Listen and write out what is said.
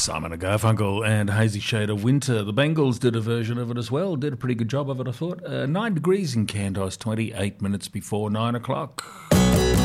Simon & Garfunkel and Hazy Shade of Winter. The Bengals did a version of it as well. Did a pretty good job of it, I thought. 9 degrees in Candos, 28 minutes before 9 o'clock.